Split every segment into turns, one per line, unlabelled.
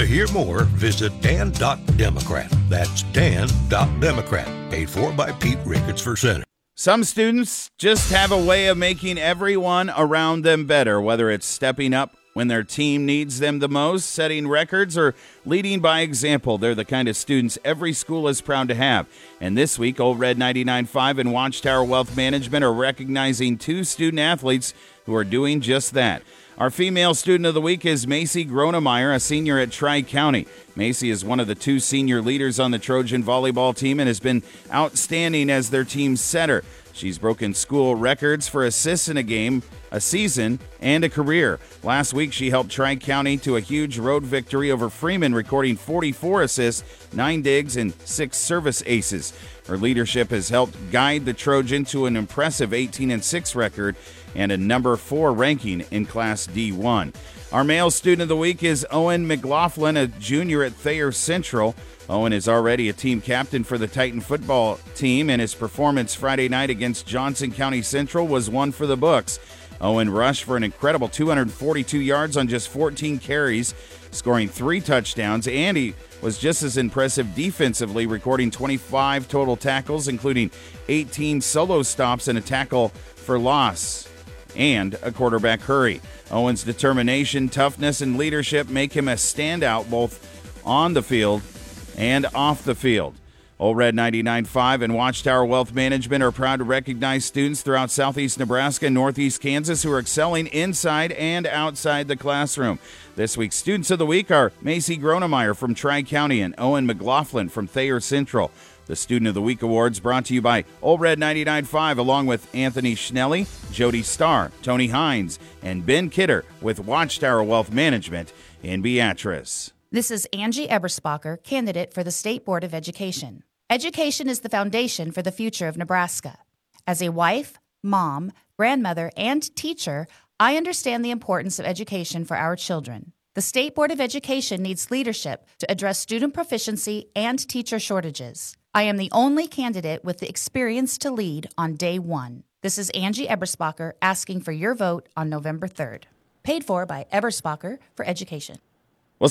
To hear more, visit Dan.Democrat. That's Dan.Democrat. Paid for by Pete Ricketts for Senate.
Some students just have a way of making everyone around them better, whether it's stepping up when their team needs them the most, setting records, or leading by example. They're the kind of students every school is proud to have. And this week, Old Red 99.5 and Watchtower Wealth Management are recognizing 2 student athletes who are doing just that. Our female student of the week is Macy Gronemeyer, a senior at Tri-County. Macy is one of the 2 senior leaders on the Trojan volleyball team and has been outstanding as their team setter. She's broken school records for assists in a game, a season, and a career. Last week, she helped Tri-County to a huge road victory over Freeman, recording 44 assists, 9 digs, and 6 service aces. Her leadership has helped guide the Trojan to an impressive 18-6 record and a number 4 ranking in Class D1. Our male student of the week is Owen McLaughlin, a junior at Thayer Central. Owen is already a team captain for the Titan football team, and his performance Friday night against Johnson County Central was one for the books. Owen rushed for an incredible 242 yards on just 14 carries, scoring 3 touchdowns, and he was just as impressive defensively, recording 25 total tackles, including 18 solo stops and a tackle for loss and a quarterback hurry. Owen's determination, toughness, and leadership make him a standout both on the field and off the field. Old Red 99.5 and Watchtower Wealth Management are proud to recognize students throughout southeast Nebraska and northeast Kansas who are excelling inside and outside the classroom. This week's Students of the Week are Macy Gronemeyer from Tri-County and Owen McLaughlin from Thayer Central. The Student of the Week Awards brought to you by Old Red 99.5 along with Anthony Schnelly, Jody Starr, Tony Hines, and Ben Kidder with Watchtower Wealth Management in Beatrice.
This is Angie Eberspacher, candidate for the State Board of Education. Education is the foundation for the future of Nebraska. As a wife, mom, grandmother, and teacher, I understand the importance of education for our children. The State Board of Education needs leadership to address student proficiency and teacher shortages. I am the only candidate with the experience to lead on day one. This is Angie Eberspacher asking for your vote on November 3rd. Paid for by Eberspacher for Education.
Well,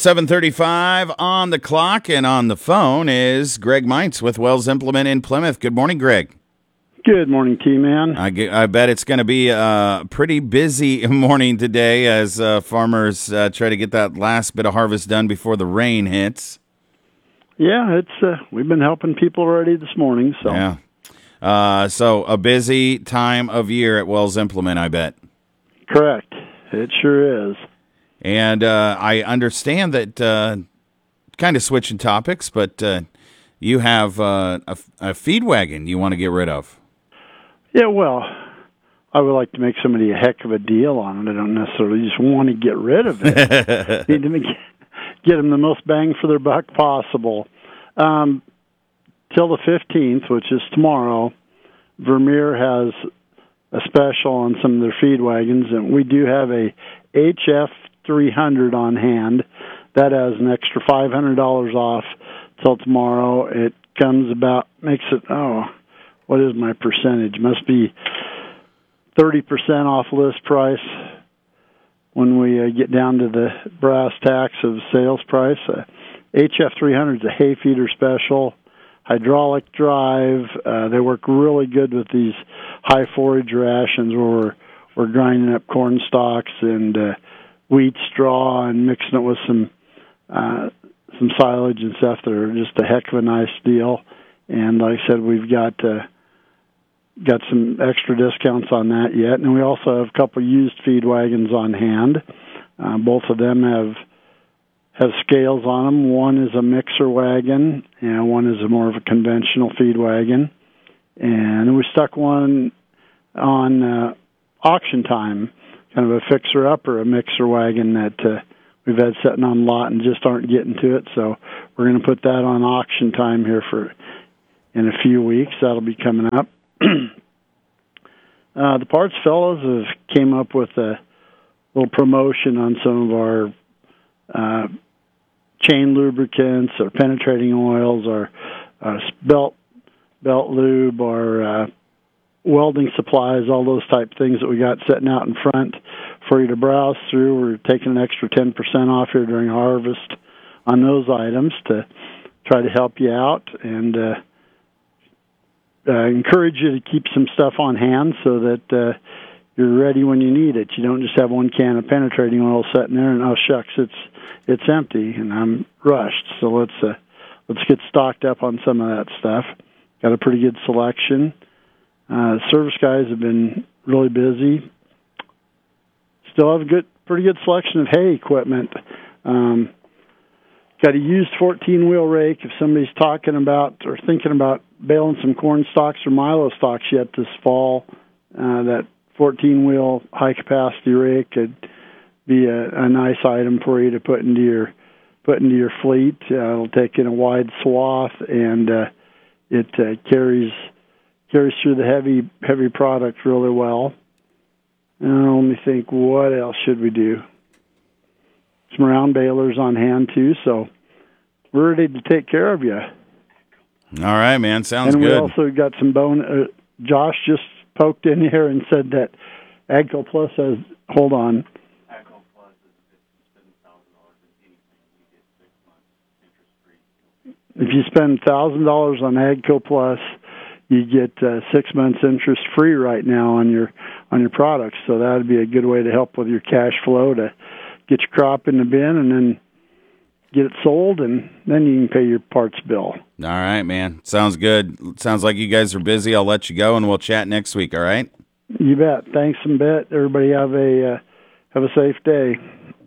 7:35 on the clock, and on the phone is Greg Meintz with Wells Implement in Plymouth. Good morning, Greg.
Good morning, T-Man.
I bet it's going to be a pretty busy morning today as farmers try to get that last bit of harvest done before the rain hits.
Yeah, it's we've been helping people already this morning. So
yeah, so a busy time of year at Wells Implement, I bet.
Correct. It sure is.
And I understand that, kind of switching topics, but you have a feed wagon you want to get rid of.
Yeah, well, I would like to make somebody a heck of a deal on it. I don't necessarily just want to get rid of it. Need to get them the most bang for their buck possible. Till the 15th, which is tomorrow, Vermeer has a special on some of their feed wagons, and we do have a HF 300 on hand. That has an extra $500 off till tomorrow. It comes about, makes it, what is my percentage? Must be 30% off list price when we get down to the brass tacks of sales price. HF 300 is a hay feeder special, hydraulic drive. They work really good with these high forage rations where we're grinding up corn stalks and wheat straw and mixing it with some silage and stuff. They're just a heck of a nice deal. And like I said, we've got some extra discounts on that yet. And we also have a couple used feed wagons on hand. Both of them have scales on them. One is a mixer wagon, and one is a more of a conventional feed wagon. And we stuck one on auction time, kind of a fixer-upper, a mixer wagon that we've had sitting on the lot and just aren't getting to it. So we're going to put that on auction time here in a few weeks. That'll be coming up. The parts fellows have came up with a little promotion on some of our chain lubricants, our penetrating oils, our belt lube, our welding supplies, all those type things that we got sitting out in front for you to browse through. We're taking an extra 10% off here during harvest those items to try to help you out, and encourage you to keep some stuff on hand so that you're ready when you need it. You don't just have one can of penetrating oil sitting there and, oh shucks, it's empty and I'm rushed. So let's get stocked up on some of that stuff. Got a pretty good selection. Service guys have been really busy. Still have a pretty good selection of hay equipment. Got a used 14-wheel rake if somebody's talking about or thinking about baling some corn stalks or milo stalks yet this fall. That 14-wheel high-capacity rake could be a nice item for you to put into your fleet. It'll take in a wide swath, and it carries through the heavy product really well. Let me think, what else should we do? Some round balers on hand, too, so we're ready to take care of you.
All right, man. Sounds good.
And we also got some Josh just poked in here and said that AGCO Plus has, hold on.
AGCO Plus is if you spend $1,000 in anything, you get 6 months interest-free.
If you spend $1,000 on AGCO Plus, you get 6 months interest free right now on your products. So that would be a good way to help with your cash flow to get your crop in the bin and then get it sold, and then you can pay your parts bill.
All right, man. Sounds good. Sounds like you guys are busy. I'll let you go, and we'll chat next week. All right?
You bet. Thanks a bit. Everybody have a safe day.